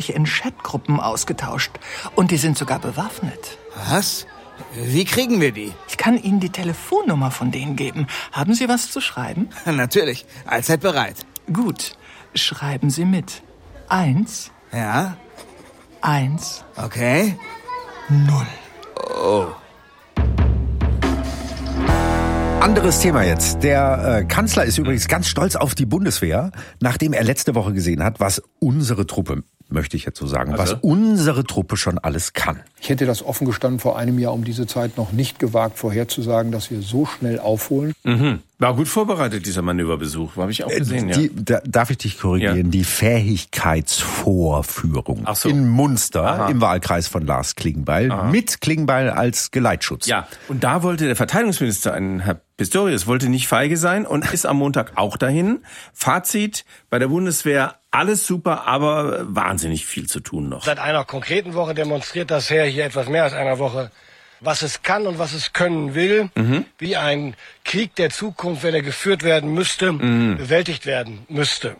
sich in Chatgruppen ausgetauscht. Und die sind sogar bewaffnet. Was? Wie kriegen wir die? Ich kann Ihnen die Telefonnummer von denen geben. Haben Sie was zu schreiben? Natürlich. Allzeit bereit. Gut. Schreiben Sie mit. 1. Ja? 1. Okay. 0. Oh. Anderes Thema jetzt. Der Kanzler ist übrigens ganz stolz auf die Bundeswehr, nachdem er letzte Woche gesehen hat, was unsere Truppe, möchte ich jetzt so sagen, was unsere Truppe schon alles kann. Ich hätte das offen gestanden vor einem Jahr um diese Zeit noch nicht gewagt, vorherzusagen, dass wir so schnell aufholen. Mhm. War gut vorbereitet, dieser Manöverbesuch. Habe ich auch gesehen, Darf ich dich korrigieren? Ja. Die Fähigkeitsvorführung in Munster im Wahlkreis von Lars Klingbeil mit Klingbeil als Geleitschutz. Ja, und da wollte der Verteidigungsminister, Herr Pistorius, wollte nicht feige sein und ist am Montag auch dahin. Fazit, bei der Bundeswehr alles super, aber wahnsinnig viel zu tun noch. Seit einer konkreten Woche demonstriert das Heer hier etwas mehr als einer Woche, was es kann und was es können will, wie ein Krieg der Zukunft, wenn er geführt werden müsste, bewältigt werden müsste.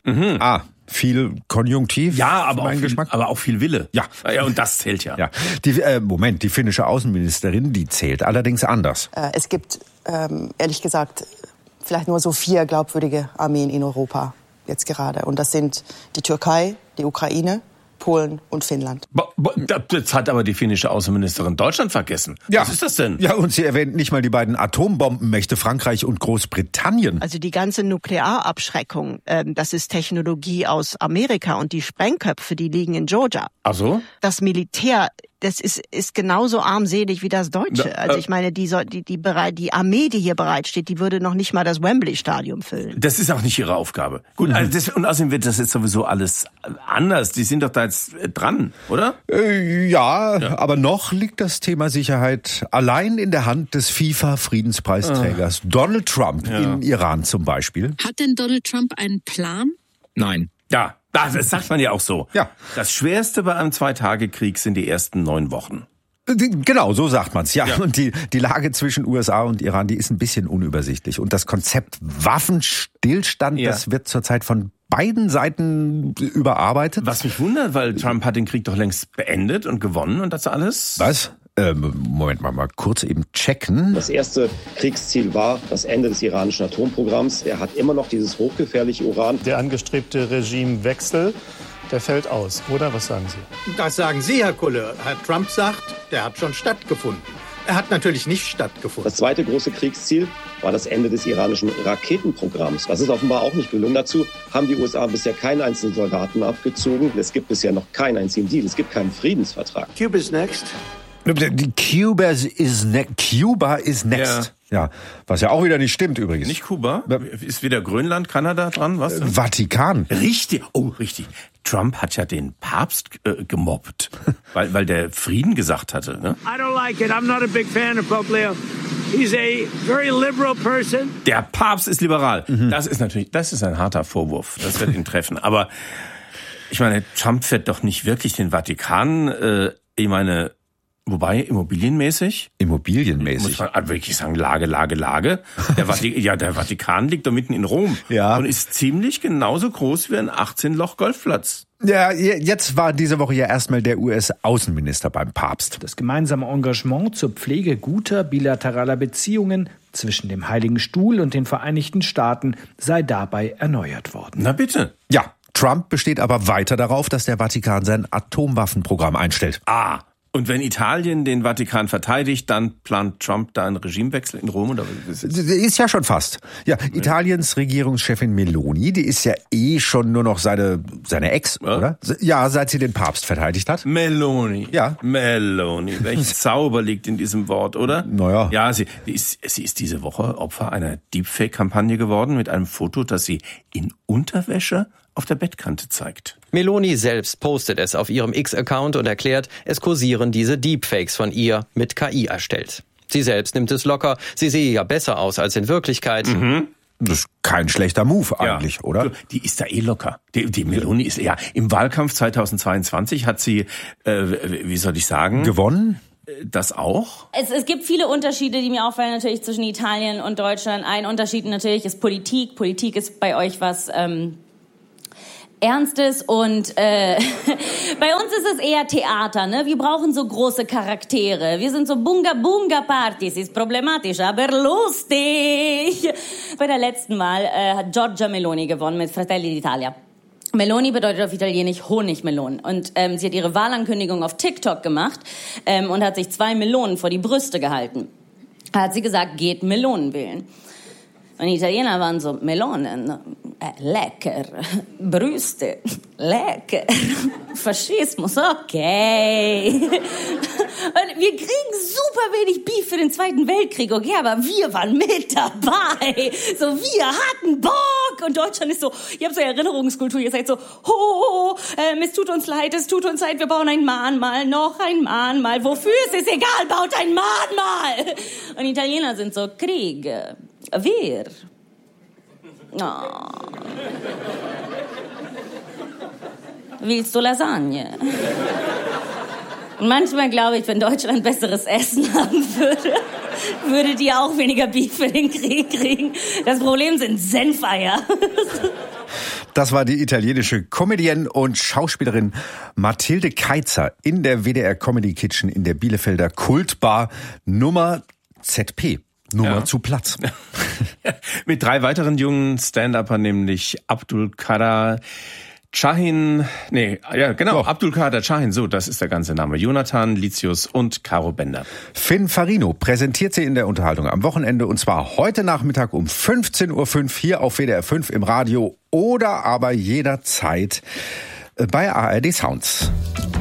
Viel Konjunktiv. Ja, aber auch viel Wille. Ja, und das zählt ja. Die finnische Außenministerin, die zählt allerdings anders. Es gibt, ehrlich gesagt, vielleicht nur so 4 glaubwürdige Armeen in Europa jetzt gerade. Und das sind die Türkei, die Ukraine, Polen und Finnland. Das hat aber die finnische Außenministerin Deutschland vergessen. Ja. Was ist das denn? Ja, und sie erwähnt nicht mal die beiden Atombombenmächte Frankreich und Großbritannien. Also die ganze Nuklearabschreckung, das ist Technologie aus Amerika und die Sprengköpfe, die liegen in Georgia. Ach so? Das Militär, das ist genauso armselig wie das Deutsche. Also ich meine, die Armee, die hier bereitsteht, die würde noch nicht mal das Wembley-Stadion füllen. Das ist auch nicht ihre Aufgabe. Gut, und außerdem wird das jetzt sowieso alles anders. Die sind doch da jetzt dran, oder? Ja, aber noch liegt das Thema Sicherheit allein in der Hand des FIFA-Friedenspreisträgers Donald Trump in Iran zum Beispiel. Hat denn Donald Trump einen Plan? Nein. Ja, das sagt man ja auch so. Ja. Das Schwerste bei einem 2-Tage-Krieg sind die ersten 9 Wochen. Genau, so sagt man's. Ja. Und die Lage zwischen USA und Iran, die ist ein bisschen unübersichtlich. Und das Konzept Waffenstillstand, das wird zurzeit von beiden Seiten überarbeitet. Was mich wundert, weil Trump hat den Krieg doch längst beendet und gewonnen und das alles. Was? Moment mal kurz eben checken. Das erste Kriegsziel war das Ende des iranischen Atomprogramms. Er hat immer noch dieses hochgefährliche Uran. Der angestrebte Regimewechsel, der fällt aus, oder? Was sagen Sie? Das sagen Sie, Herr Kulle. Herr Trump sagt, der hat schon stattgefunden. Er hat natürlich nicht stattgefunden. Das zweite große Kriegsziel war das Ende des iranischen Raketenprogramms. Das ist offenbar auch nicht gelungen. Dazu haben die USA bisher keinen einzigen Soldaten abgezogen. Es gibt bisher noch keinen einzigen Deal. Es gibt keinen Friedensvertrag. Cuba is next. Cuba is next. Ja, was ja auch wieder nicht stimmt übrigens. Nicht Kuba? Ist wieder Grönland, Kanada dran? Was? Vatikan. Richtig. Oh, richtig. Trump hat ja den Papst gemobbt, weil der Frieden gesagt hatte. Ne? I don't like it. I'm not a big fan of Pope Leo. He's a very liberal person. Der Papst ist liberal. Das ist ein harter Vorwurf. Das wird ihn treffen. Aber ich meine, Trump fährt doch nicht wirklich den Vatikan. Wobei, immobilienmäßig. Muss man wirklich sagen, Lage. Der Vatikan liegt da mitten in Rom. Ja. Und ist ziemlich genauso groß wie ein 18-Loch-Golfplatz. Ja, jetzt war diese Woche ja erstmal der US-Außenminister beim Papst. Das gemeinsame Engagement zur Pflege guter bilateraler Beziehungen zwischen dem Heiligen Stuhl und den Vereinigten Staaten sei dabei erneuert worden. Na bitte. Ja, Trump besteht aber weiter darauf, dass der Vatikan sein Atomwaffenprogramm einstellt. Und wenn Italien den Vatikan verteidigt, dann plant Trump da einen Regimewechsel in Rom? Oder ist ja schon fast. Ja, Italiens Regierungschefin Meloni, die ist ja schon nur noch seine Ex, oder? Ja, seit sie den Papst verteidigt hat. Meloni. Ja. Meloni. Welch Zauber liegt in diesem Wort, oder? Naja. Ja, sie ist diese Woche Opfer einer Deepfake-Kampagne geworden mit einem Foto, das sie in Unterwäsche auf der Bettkante zeigt. Meloni selbst postet es auf ihrem X-Account und erklärt, es kursieren diese Deepfakes von ihr mit KI erstellt. Sie selbst nimmt es locker, sie sehe ja besser aus als in Wirklichkeit. Das ist kein schlechter Move eigentlich, oder? Die ist da locker. Die Meloni ist im Wahlkampf 2022 hat sie, wie soll ich sagen? Gewonnen? Das auch? Es gibt viele Unterschiede, die mir auffallen natürlich zwischen Italien und Deutschland. Ein Unterschied natürlich ist Politik. Politik ist bei euch was Ernstes und bei uns ist es eher Theater, ne? Wir brauchen so große Charaktere. Wir sind so Bunga-Bunga-Partys, ist problematisch, aber lustig. Bei der letzten Wahl hat Giorgia Meloni gewonnen mit Fratelli d'Italia. Meloni bedeutet auf Italienisch Honigmelon. Und sie hat ihre Wahlankündigung auf TikTok gemacht und hat sich 2 Melonen vor die Brüste gehalten. Da hat sie gesagt, geht Melonen wählen. Und die Italiener waren so, Melonen, lecker, Brüste, lecker, Faschismus, okay. Und wir kriegen super wenig Beef für den Zweiten Weltkrieg, okay, aber wir waren mit dabei. So, wir hatten Bock. Und Deutschland ist so, ihr habt so Erinnerungskultur, ihr seid so, es tut uns leid, wir bauen ein Mahnmal, noch ein Mahnmal. Wofür? Es ist egal, baut ein Mahnmal. Und die Italiener sind so, Krieg. Wer? Oh. Willst du Lasagne? Und manchmal glaube ich, wenn Deutschland besseres Essen haben würde, würdet ihr auch weniger Beef für den Krieg kriegen. Das Problem sind Senfeier. Das war die italienische Comedienne und Schauspielerin Mathilde Keitzer in der WDR Comedy Kitchen in der Bielefelder Kultbar Nummer ZP. Nummer zu Platz. Mit 3 weiteren jungen Stand-Upern, nämlich Abdulkader Shahin, Abdulkader Shahin, so, das ist der ganze Name. Jonathan Litius und Caro Bender. Finn Farino präsentiert sie in der Unterhaltung am Wochenende und zwar heute Nachmittag um 15.05 Uhr hier auf WDR 5 im Radio oder aber jederzeit bei ARD Sounds.